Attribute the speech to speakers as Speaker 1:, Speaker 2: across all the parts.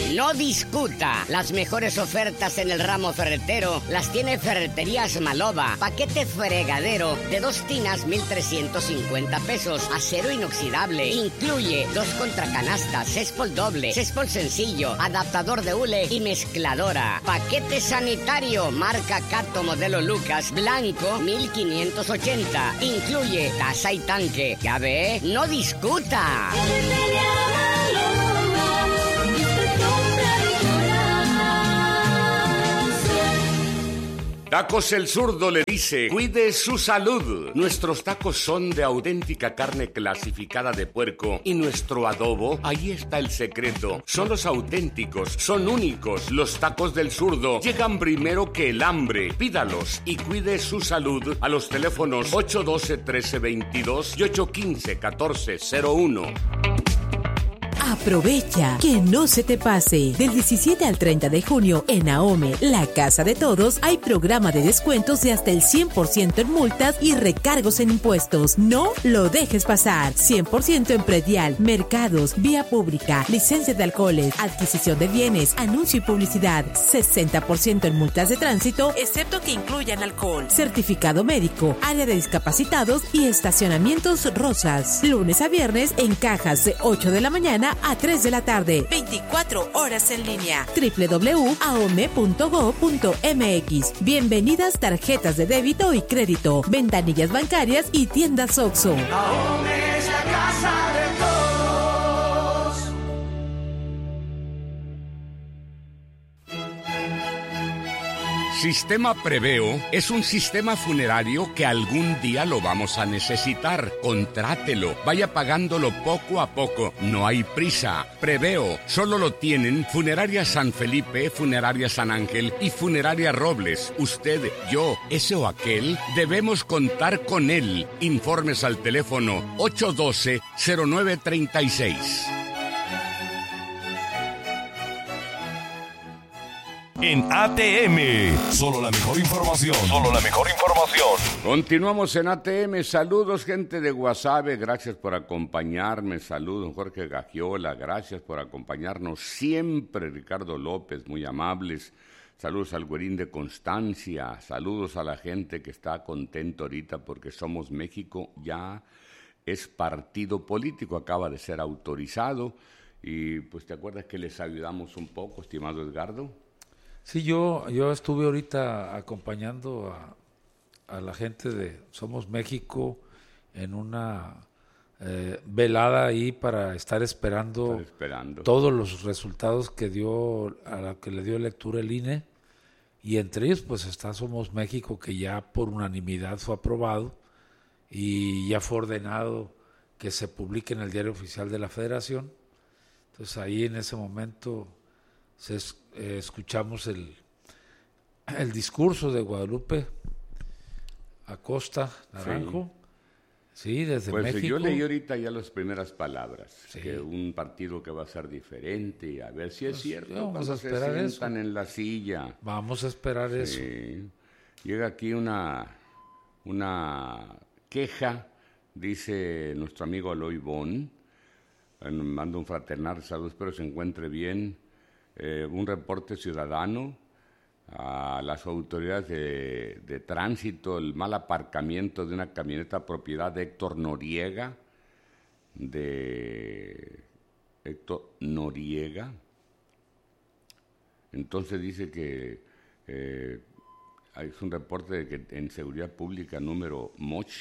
Speaker 1: No discuta. Las mejores ofertas en el ramo ferretero las tiene Ferreterías Maloba. Paquete fregadero de 2 tinas, 1,350 pesos. Acero inoxidable. Incluye 2 contracanastas, céspol doble, céspol sencillo, adaptador de hule y mezcladora. Paquete sanitario, marca Cato modelo Lucas, blanco, 1,580. Incluye taza y tanque. Ya ve, no discuta.
Speaker 2: Tacos El Zurdo le dice, cuide su salud. Nuestros tacos son de auténtica carne clasificada de puerco y nuestro adobo, ahí está el secreto. Son los auténticos, son únicos. Los tacos del Zurdo llegan primero que el hambre. Pídalos y cuide su salud a los teléfonos 812-1322 y 815-1401.
Speaker 3: Aprovecha, que no se te pase. Del 17 al 30 de junio en Ahome, la casa de todos, hay programa de descuentos de hasta el 100% en multas y recargos en impuestos. No lo dejes pasar. 100% en predial, mercados, vía pública, licencia de alcoholes, adquisición de bienes, anuncio y publicidad. 60% en multas de tránsito, excepto que incluyan alcohol. Certificado médico, área de discapacitados y estacionamientos Rosas. Lunes a viernes en cajas de 8 de la mañana a 3 de la tarde. 24 horas en línea. www.aome.go.mx. Bienvenidas tarjetas de débito y crédito, ventanillas bancarias y tiendas Oxxo.
Speaker 4: Ahome es la casa de todos.
Speaker 2: Sistema Preveo es un sistema funerario que algún día lo vamos a necesitar. Contrátelo, vaya pagándolo poco a poco. No hay prisa. Preveo solo lo tienen Funeraria San Felipe, Funeraria San Ángel y Funeraria Robles. Usted, yo, ese o aquel, debemos contar con él. Informes al teléfono 812-0936.
Speaker 5: En ATM, solo la mejor información. Solo la mejor información.
Speaker 2: Continuamos en ATM. Saludos, gente de Guasave. Gracias por acompañarme. Saludos, Jorge Gagiola. Gracias por acompañarnos siempre. Ricardo López, muy amables. Saludos al Güerín de Constancia. Saludos a la gente que está contento ahorita porque Somos México ya es partido político. Acaba de ser autorizado. Y pues, ¿te acuerdas que les ayudamos un poco, estimado Edgardo?
Speaker 6: Sí, yo estuve ahorita acompañando a la gente de Somos México en una velada ahí para estar esperando todos los resultados que a la que le dio lectura el INE, y entre ellos pues está Somos México, que ya por unanimidad fue aprobado y ya fue ordenado que se publique en el Diario Oficial de la Federación. Entonces ahí en ese momento escuchamos el discurso de Guadalupe Acosta Naranjo, sí, desde
Speaker 2: pues
Speaker 6: México.
Speaker 2: Yo leí ahorita ya las primeras palabras, sí, que un partido que va a ser diferente, y a ver si es cierto.
Speaker 6: Vamos a esperar
Speaker 2: se
Speaker 6: eso.
Speaker 2: sientan en la silla.
Speaker 6: Vamos a esperar eso.
Speaker 2: Llega aquí una queja, dice nuestro amigo Aloy Bon, manda un fraternal saludo, espero se encuentre bien. Un reporte ciudadano a las autoridades de tránsito, el mal aparcamiento de una camioneta propiedad de Héctor Noriega. Entonces dice que es un reporte de que en Seguridad Pública número MOCH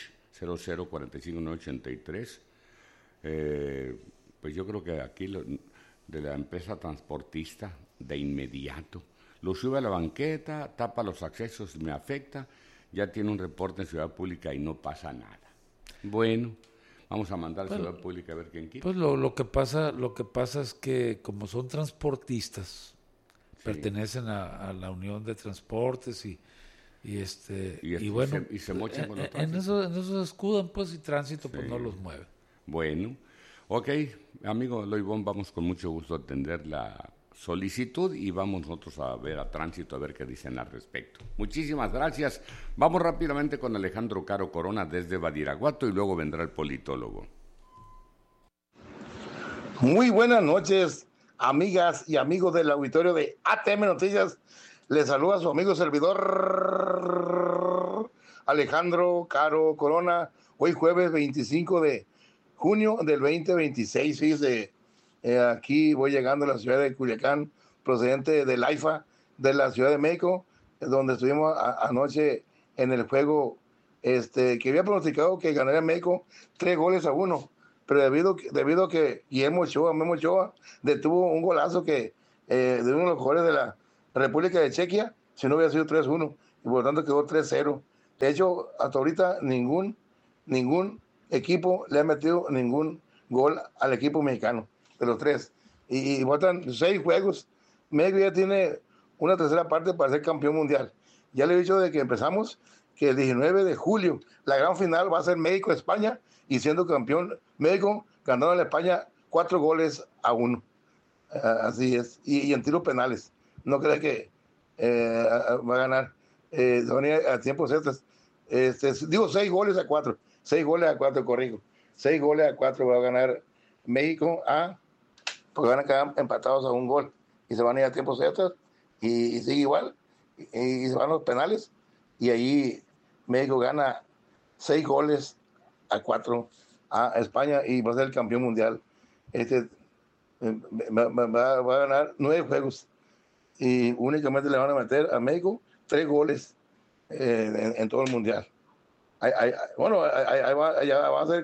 Speaker 2: 0045983, pues yo creo que aquí de la empresa transportista, de inmediato lo sube a la banqueta, tapa los accesos, me afecta, ya tiene un reporte en Ciudad Pública y no pasa nada. Bueno, vamos a mandar a Ciudad Pública a ver quién quita.
Speaker 6: Pues lo que pasa es que como son transportistas, sí, pertenecen a la Unión de Transportes y bueno,
Speaker 2: se mochan con los
Speaker 6: en eso se escudan, pues, y tránsito, sí, pues no los mueve.
Speaker 2: Bueno, ok, amigo Loibón, vamos con mucho gusto a atender la solicitud y vamos nosotros a ver a tránsito a ver qué dicen al respecto. Muchísimas gracias. Vamos rápidamente con Alejandro Caro Corona desde Badiraguato y luego vendrá el politólogo.
Speaker 7: Muy buenas noches, amigas y amigos del auditorio de ATM Noticias. Les saluda su amigo servidor Alejandro Caro Corona. Hoy jueves 25 de junio del 2026. Fíjese, aquí voy llegando a la ciudad de Culiacán, procedente del AIFA de la Ciudad de México, donde estuvimos anoche en el juego que había pronosticado que ganaría México 3-1, pero debido a que Memo Ochoa detuvo un golazo que de uno de los jugadores de la República de Chequia, si no hubiera sido 3-1, y por lo tanto quedó 3-0. De hecho, hasta ahorita ningún equipo le ha metido ningún gol al equipo mexicano, de los tres. Y faltan 6 juegos. México ya tiene una tercera parte para ser campeón mundial. Ya le he dicho de que empezamos, que el 19 de julio la gran final va a ser México-España, y siendo campeón México, ganando a la España 4-1. Así es. Y en tiros penales. No cree que va a ganar. Se van a ir a tiempos extras. Digo 6-4. 6-4, corrijo. 6-4 va a ganar México, porque van a quedar empatados a un gol. Y se van a ir a tiempos extras. Y sigue igual. Y se van los penales. Y ahí México gana 6-4 a España y va a ser el campeón mundial. Va a ganar 9 juegos. Y únicamente le van a meter a México 3 goles en todo el mundial. Ahí va a ser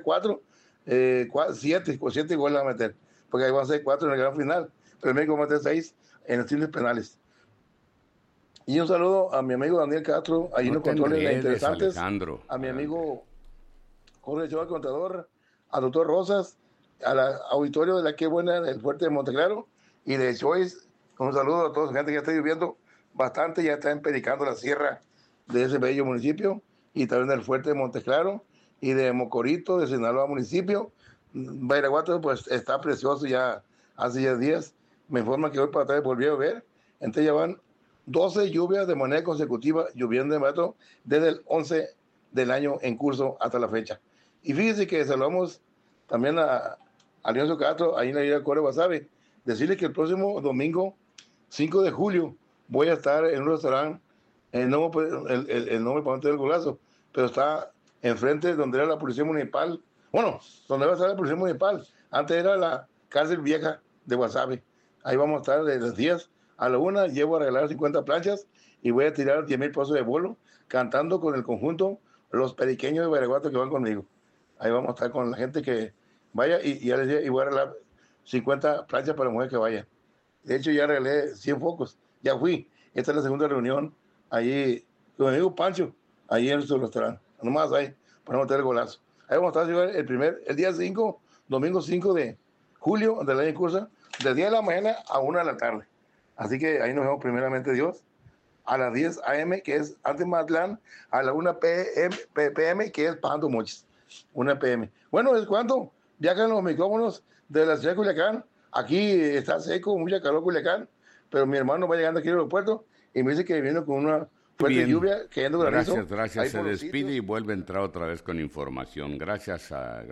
Speaker 7: 7 goles va a meter, porque ahí van a ser 4 en la gran final, pero México va a meter 6 en los tiros penales. Y un saludo a mi amigo Daniel Castro, ahí en los controles interesantes,
Speaker 2: Alejandro.
Speaker 7: A mi amigo Jorge Ochoa, contador, al doctor Rosas, al auditorio de la que buena del Fuerte de Monteclaro y de Choice. Un saludo a toda la gente que ya está lloviendo bastante, ya está empericando la sierra de ese bello municipio, y también del Fuerte de Monteclaro y de Mocorito, de Sinaloa municipio. Bairaguato pues está precioso ya hace 10 días. Me informan que hoy para atrás volvió a llover. Entonces ya van 12 lluvias de manera consecutiva lloviendo en Bato desde el 11 del año en curso hasta la fecha. Y fíjense que saludamos también a Leoncio Castro, ahí en la vida de Core Guasave. Decirle que el próximo domingo 5 de julio voy a estar en un restaurante, el nombre para no tener el golazo, pero está enfrente donde era la policía municipal, donde va a estar la policía municipal, antes era la cárcel vieja de Guasave. Ahí vamos a estar de las 10 a la 1, llevo a regalar 50 planchas y voy a tirar 10,000 pesos de bolo, cantando con el conjunto Los Periqueños de Bairaguato que van conmigo. Ahí vamos a estar con la gente que vaya, y ya les dije, y voy a regalar 50 planchas para la mujer que vaya. De hecho, ya regalé 100 focos, ya fui. Esta es la segunda reunión, ahí, con mi amigo Pancho, ahí en nuestro restaurante. Nomás ahí, para meter el golazo. Ahí vamos a estar el día 5, domingo 5 de julio del año en curso, de 10 de la mañana a 1 de la tarde. Así que ahí nos vemos primeramente Dios, a las 10 a.m., que es antes Mazatlán, a la 1 p.m., que es Pajando Mochis, 1 p.m. Bueno, ¿es cuánto? Viajan los micrófonos de la ciudad de Culiacán. Aquí está seco, mucha calor Culiacán, pero mi hermano va llegando aquí al aeropuerto y me dice que viene con una fuerte lluvia, cayendo granizo.
Speaker 2: Gracias. Se despide y vuelve a entrar otra vez con información. Gracias.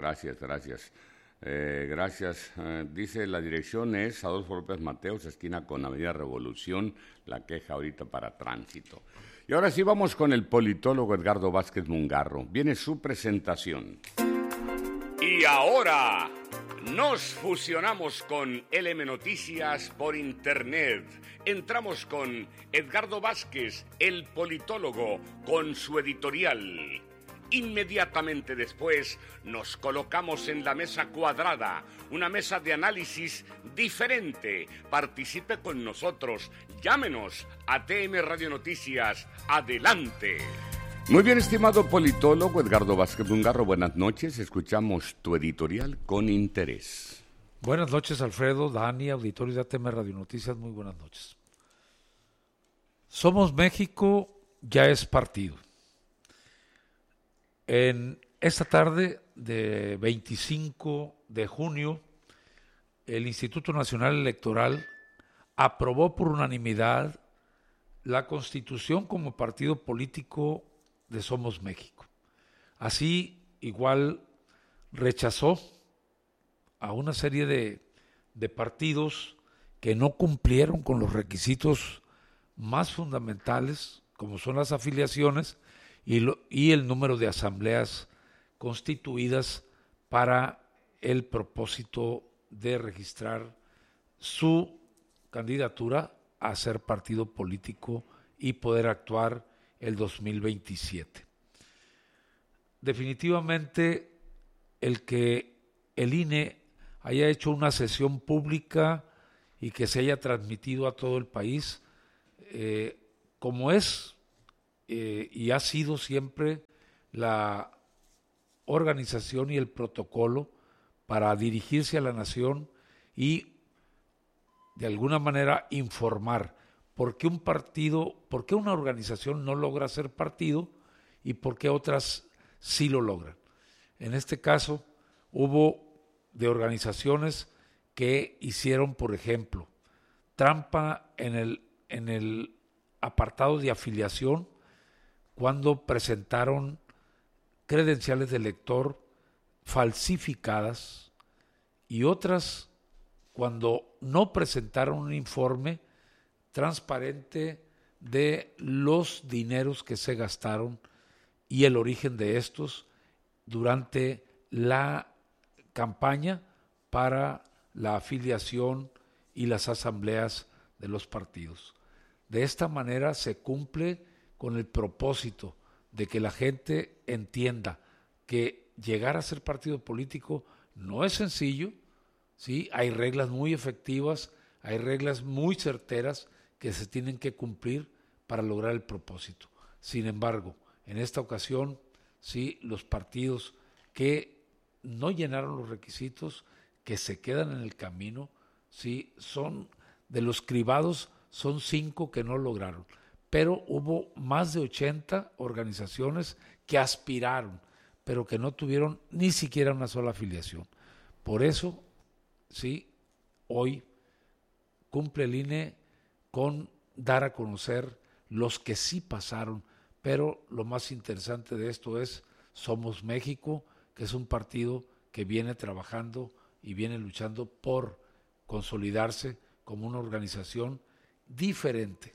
Speaker 2: Dice, la dirección es Adolfo López Mateos, esquina con Avenida Revolución, la queja ahorita para tránsito. Y ahora sí vamos con el politólogo Edgardo Vázquez Mungarro. Viene su presentación. Y ahora nos fusionamos con LM Noticias por internet. Entramos con Edgardo Vázquez, el politólogo, con su editorial. Inmediatamente después nos colocamos en la mesa cuadrada, una mesa de análisis diferente. Participe con nosotros, llámenos a TM Radio Noticias. Adelante. Muy bien, estimado politólogo Edgardo Vázquez Mungarro, buenas noches. Escuchamos tu editorial con interés.
Speaker 6: Buenas noches, Alfredo, Dani, auditorio de ATM Radio Noticias, muy buenas noches. Somos México ya es partido. En esta tarde de 25 de junio, el Instituto Nacional Electoral aprobó por unanimidad la Constitución como partido político de Somos México. Así, igual rechazó a una serie de partidos que no cumplieron con los requisitos más fundamentales, como son las afiliaciones y el número de asambleas constituidas para el propósito de registrar su candidatura a ser partido político y poder actuar el 2027. Definitivamente, el que el INE haya hecho una sesión pública y que se haya transmitido a todo el país, como es y ha sido siempre la organización y el protocolo para dirigirse a la nación y de alguna manera informar por qué un partido, por qué una organización no logra ser partido y por qué otras sí lo logran. En este caso, hubo de organizaciones que hicieron, por ejemplo, trampa en el apartado de afiliación cuando presentaron credenciales de elector falsificadas y otras cuando no presentaron un informe transparente de los dineros que se gastaron y el origen de estos durante la campaña para la afiliación y las asambleas de los partidos. De esta manera se cumple con el propósito de que la gente entienda que llegar a ser partido político no es sencillo, ¿sí? Hay reglas muy efectivas, hay reglas muy certeras que se tienen que cumplir para lograr el propósito. Sin embargo, en esta ocasión, sí, los partidos que no llenaron los requisitos, que se quedan en el camino, sí, son de los cribados, son 5 que no lograron, pero hubo más de 80 organizaciones que aspiraron, pero que no tuvieron ni siquiera una sola afiliación. Por eso, sí, hoy cumple el INE con dar a conocer los que sí pasaron, pero lo más interesante de esto es Somos México, que es un partido que viene trabajando y viene luchando por consolidarse como una organización diferente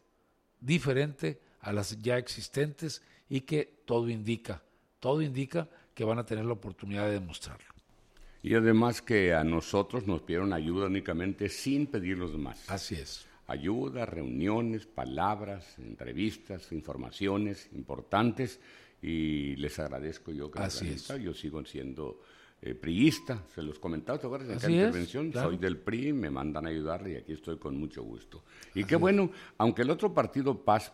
Speaker 6: a las ya existentes y que todo indica que van a tener la oportunidad de demostrarlo.
Speaker 2: Y además que a nosotros nos pidieron ayuda únicamente sin pedirlos más.
Speaker 6: Así es.
Speaker 2: Ayuda, reuniones, palabras, entrevistas, informaciones importantes y les agradezco yo que
Speaker 6: Así es.
Speaker 2: Yo sigo siendo priista, se los comentaba, ¿te acuerdas de aquella intervención?
Speaker 6: Claro.
Speaker 2: Soy del PRI, me mandan a ayudar y aquí estoy con mucho gusto. Y qué bueno, aunque el otro partido PAZ,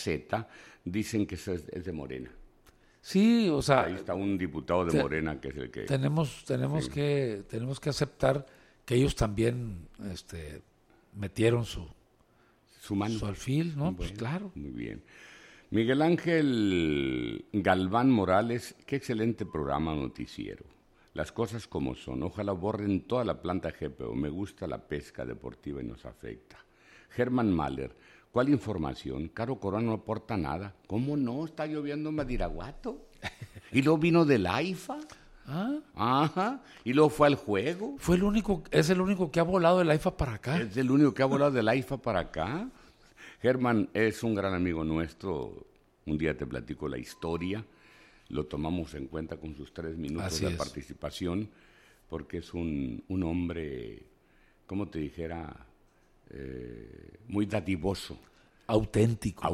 Speaker 2: dicen que es de Morena.
Speaker 6: Sí, o sea,
Speaker 2: ahí está un diputado de Morena que es el que...
Speaker 6: Tenemos
Speaker 2: sí.
Speaker 6: que aceptar que ellos también metieron su
Speaker 2: mano.
Speaker 6: Su alfil, ¿no?
Speaker 2: Bueno,
Speaker 6: pues claro.
Speaker 2: Muy bien. Miguel Ángel Galván Morales, qué excelente programa noticiero. Las cosas como son. Ojalá borren toda la planta GPO. Me gusta la pesca deportiva y nos afecta. Germán Mahler, ¿cuál información? Caro Corona no aporta nada. ¿Cómo no? Está lloviendo en Badiraguato. Y luego vino del AIFA. Ajá. Y luego fue al juego.
Speaker 6: Es el único que ha volado del AIFA para acá.
Speaker 2: Es el único que ha volado del AIFA para acá. Germán es un gran amigo nuestro. Un día te platico la historia. Lo tomamos en cuenta con sus 3 minutos de participación, porque es un hombre, ¿cómo te dijera? Muy dadivoso.
Speaker 6: Auténtico.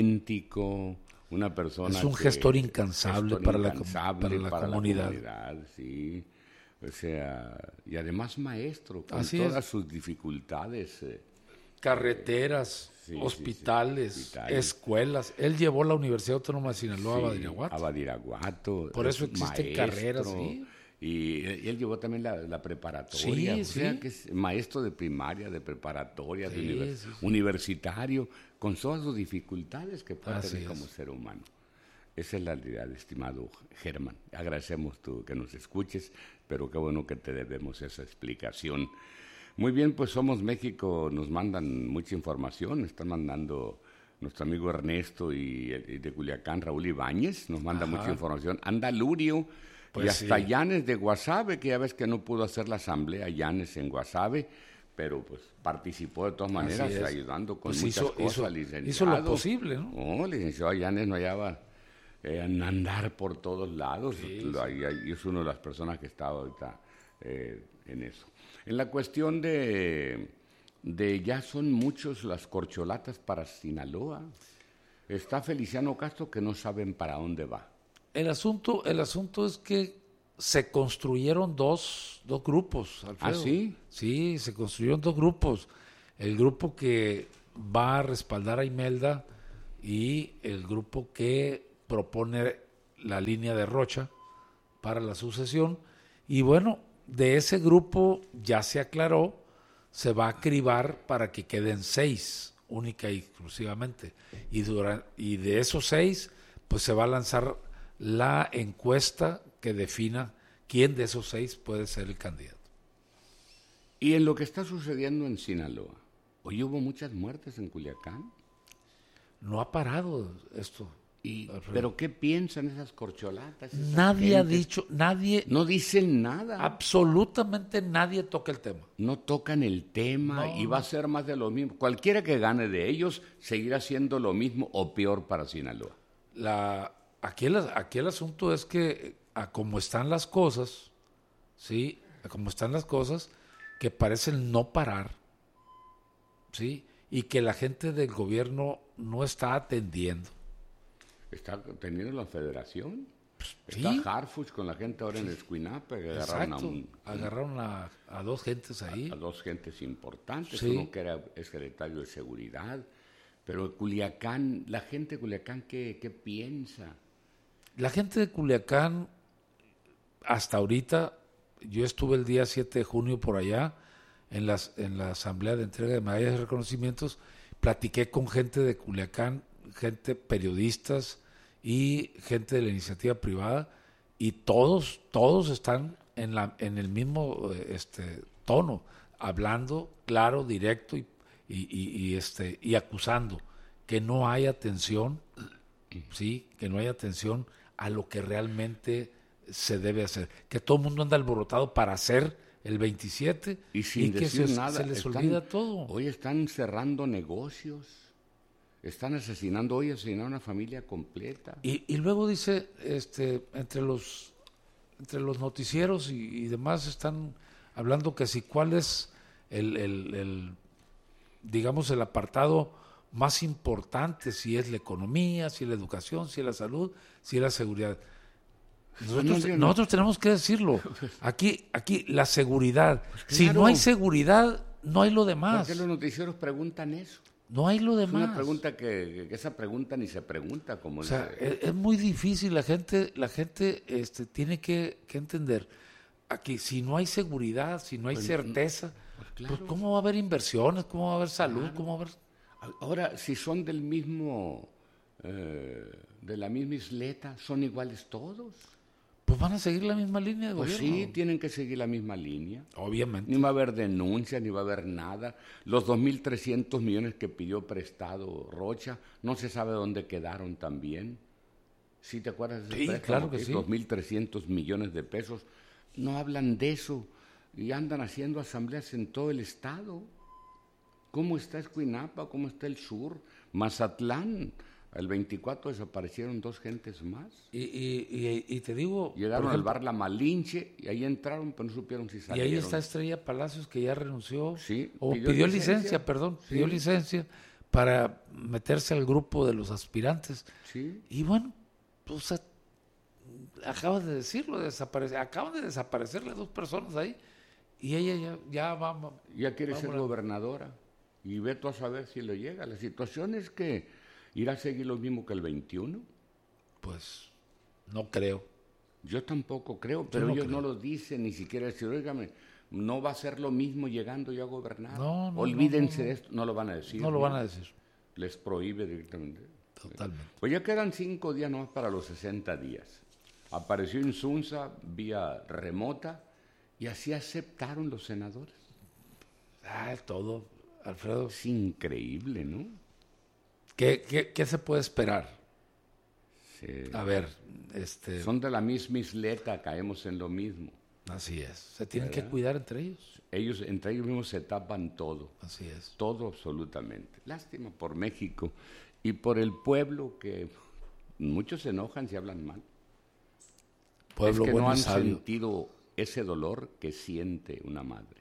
Speaker 2: Una persona
Speaker 6: es un gestor incansable para la comunidad.
Speaker 2: Sí. O sea, y además maestro, con
Speaker 6: Así
Speaker 2: todas sus dificultades.
Speaker 6: Carreteras, hospitales, escuelas. Él llevó la Universidad Autónoma de Sinaloa a Badiraguato. Por eso existen carreras. ¿Sí?
Speaker 2: Y él llevó también la preparatoria, sea que es maestro de primaria, de preparatoria, de universitario, con todas sus dificultades que puede tener como ser humano. Esa es la realidad, estimado Germán. Agradecemos que nos escuches, pero qué bueno que te debemos esa explicación. Muy bien, pues Somos México, nos mandan mucha información, están mandando nuestro amigo Ernesto y de Culiacán, Raúl Ibáñez, nos manda mucha información. Anda Lurio, y hasta Llanes de Guasave, que ya ves que no pudo hacer la asamblea, Llanes en Guasave, pero pues participó de todas maneras, ayudando con muchas cosas, licenciado.
Speaker 6: Hizo lo posible, ¿no?
Speaker 2: No, licenciado Yanes no hallaba en andar por todos lados, y es una de las personas que está ahorita en eso. En la cuestión de ya son muchos las corcholatas para Sinaloa, está Feliciano Castro que no saben para dónde va. El asunto
Speaker 6: es que se construyeron dos grupos, Alfredo.
Speaker 2: ¿Ah, sí?
Speaker 6: Sí, se construyeron dos grupos. El grupo que va a respaldar a Imelda y el grupo que propone la línea de Rocha para la sucesión. Y bueno, de ese grupo ya se aclaró, se va a cribar para que queden 6, única y exclusivamente. Y de esos 6, pues se va a lanzar la encuesta que defina quién de esos 6 puede ser el candidato.
Speaker 2: Y en lo que está sucediendo en Sinaloa, hoy hubo muchas muertes en Culiacán.
Speaker 6: No ha parado esto.
Speaker 2: ¿Pero qué piensan esas corcholatas?
Speaker 6: Nadie ha dicho, nadie...
Speaker 2: No dicen nada.
Speaker 6: Absolutamente nadie toca el tema.
Speaker 2: No tocan el tema y va a ser más de lo mismo. Cualquiera que gane de ellos seguirá siendo lo mismo o peor para Sinaloa.
Speaker 6: Aquí el asunto es que a como están las cosas, ¿sí? A como están las cosas, que parecen no parar, ¿sí? Y que la gente del gobierno no está atendiendo.
Speaker 2: Está teniendo la federación.
Speaker 6: Sí.
Speaker 2: Está Harfuch con la gente ahora en Escuinapa.
Speaker 6: Agarraron a dos gentes ahí.
Speaker 2: A dos gentes importantes.
Speaker 6: Sí.
Speaker 2: Uno que era secretario de seguridad. Pero Culiacán, la gente de Culiacán, ¿qué piensa?
Speaker 6: La gente de Culiacán, hasta ahorita, yo estuve el día 7 de junio por allá, en la asamblea de entrega de medallas y reconocimientos, platiqué con gente de Culiacán, gente periodistas y gente de la iniciativa privada, y todos están en el mismo tono, hablando claro, directo y acusando que no hay atención, sí, que no hay atención a lo que realmente se debe hacer, que todo el mundo anda alborotado para hacer el 27
Speaker 2: y sin
Speaker 6: que
Speaker 2: decir nada,
Speaker 6: se les olvida todo.
Speaker 2: Hoy están cerrando negocios, están asesinando, hoy asesinaron a una familia completa.
Speaker 6: Y luego dice, entre los noticieros y demás están hablando que si cuál es digamos el apartado más importante, si es la economía, si es la educación, si es la salud, si es la seguridad. Nosotros tenemos que decirlo. Aquí la seguridad. Pues claro. Si no hay seguridad, no hay lo demás.
Speaker 2: ¿Por qué los noticieros preguntan eso?
Speaker 6: No hay lo demás.
Speaker 2: Es una pregunta que esa pregunta ni se pregunta. Como
Speaker 6: o sea, es muy difícil. La gente tiene que entender. Aquí, si no hay seguridad, si no hay certeza, pues ¿cómo va a haber inversiones? ¿Cómo va a haber salud?
Speaker 2: Claro.
Speaker 6: ¿Cómo va a haber...
Speaker 2: Ahora, si son del mismo, de la misma isleta, ¿son iguales todos?
Speaker 6: Pues van a seguir la misma línea de
Speaker 2: pues
Speaker 6: gobierno.
Speaker 2: Sí, tienen que seguir la misma línea.
Speaker 6: Obviamente.
Speaker 2: Ni va a haber denuncia, ni va a haber nada. Los 2.300 millones que pidió prestado Rocha, no se sabe dónde quedaron también. ¿Sí te acuerdas de ese
Speaker 6: préstamo? Claro que sí.
Speaker 2: 2.300 millones de pesos. No hablan de eso y andan haciendo asambleas en todo el estado. ¿Cómo está Escuinapa? ¿Cómo está el sur? Mazatlán. El 24 desaparecieron 2 gentes más.
Speaker 6: Y te digo...
Speaker 2: Llegaron al bar La Malinche y ahí entraron, pero no supieron si salieron.
Speaker 6: Y ahí está Estrella Palacios, que ya renunció.
Speaker 2: Sí.
Speaker 6: O pidió licencia, pidió licencia para meterse al grupo de los aspirantes.
Speaker 2: Sí.
Speaker 6: Y bueno, pues acabas de decirlo, acaban de desaparecer las 2 personas ahí. Y ella ya va...
Speaker 2: Ya quiere ser gobernadora. Y ve tú a saber si le llega. La situación es que... ¿Irá a seguir lo mismo que el 21?
Speaker 6: Pues no creo.
Speaker 2: Yo tampoco creo, pero ellos no lo dicen, ni siquiera decir, óigame, no va a ser lo mismo llegando yo a gobernar.
Speaker 6: No,
Speaker 2: olvídense de esto, no lo van a decir.
Speaker 6: No lo van a decir.
Speaker 2: Les prohíbe directamente.
Speaker 6: Totalmente.
Speaker 2: Pues ya quedan 5 días nomás para los 60 días. Apareció Insunza vía remota y así aceptaron los senadores.
Speaker 6: Todo, Alfredo.
Speaker 2: Es increíble, ¿no?
Speaker 6: ¿Qué se puede esperar?
Speaker 2: Sí.
Speaker 6: A ver,
Speaker 2: Son de la misma isleta, caemos en lo mismo.
Speaker 6: Así es. Se tienen que cuidar entre ellos.
Speaker 2: Ellos, entre ellos mismos se tapan todo.
Speaker 6: Así es.
Speaker 2: Todo absolutamente. Lástima por México y por el pueblo, que muchos se enojan si hablan mal.
Speaker 6: Pueblo
Speaker 2: es que
Speaker 6: bueno
Speaker 2: no han
Speaker 6: y sabio.
Speaker 2: sentido ese dolor que siente una madre.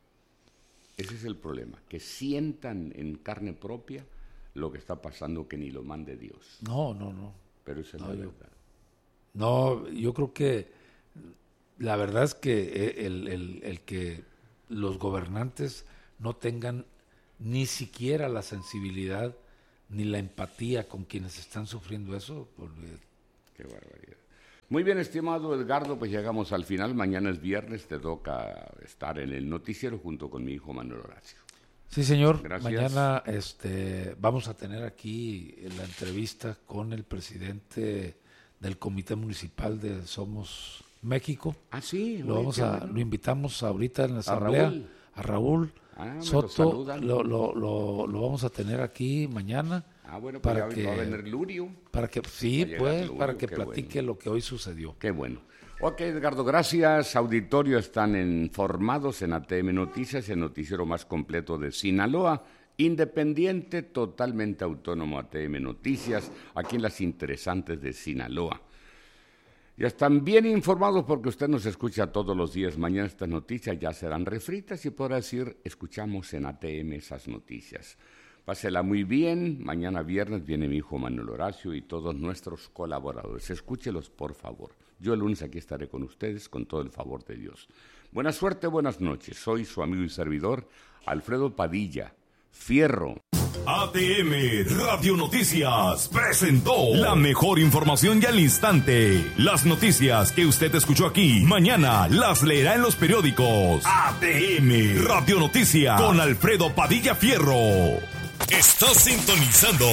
Speaker 2: Ese es el problema, que sientan en carne propia lo que está pasando, que ni lo mande Dios.
Speaker 6: No.
Speaker 2: Pero esa es la verdad.
Speaker 6: No, yo creo que la verdad es que el que los gobernantes no tengan ni siquiera la sensibilidad ni la empatía con quienes están sufriendo eso.
Speaker 2: Qué barbaridad. Muy bien, estimado Edgardo, pues llegamos al final. Mañana es viernes, te toca estar en el noticiero junto con mi hijo Manuel Horacio.
Speaker 6: Sí, señor.
Speaker 2: Gracias.
Speaker 6: Mañana vamos a tener aquí la entrevista con el presidente del Comité Municipal de Somos México.
Speaker 2: Ah, sí.
Speaker 6: Lo invitamos ahorita en la asamblea. A Raúl Soto. Lo vamos a tener aquí mañana.
Speaker 2: Ah, bueno, pues
Speaker 6: para
Speaker 2: ya
Speaker 6: que
Speaker 2: va a venir Lurio.
Speaker 6: Para que sí, pues,
Speaker 2: Lurio,
Speaker 6: para que
Speaker 2: qué
Speaker 6: platique
Speaker 2: bueno.
Speaker 6: lo que hoy sucedió.
Speaker 2: Qué bueno. Ok, Edgardo, gracias. Auditorio, están informados en ATM Noticias, el noticiero más completo de Sinaloa, independiente, totalmente autónomo. ATM Noticias, aquí en las interesantes de Sinaloa. Ya están bien informados porque usted nos escucha todos los días. Mañana estas noticias ya serán refritas y podrá decir, escuchamos en ATM esas noticias. Pásela muy bien. Mañana viernes viene mi hijo Manuel Horacio y todos nuestros colaboradores. Escúchelos, por favor. Yo el lunes aquí estaré con ustedes con todo el favor de Dios. Buena suerte, buenas noches. Soy su amigo y servidor, Alfredo Padilla. Fierro.
Speaker 5: ATM Radio Noticias presentó la mejor información y al instante. Las noticias que usted escuchó aquí, mañana las leerá en los periódicos. ATM Radio Noticias con Alfredo Padilla Fierro. Estás sintonizando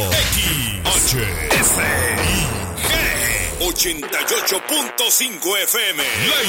Speaker 5: XHSIG 88.5 FM.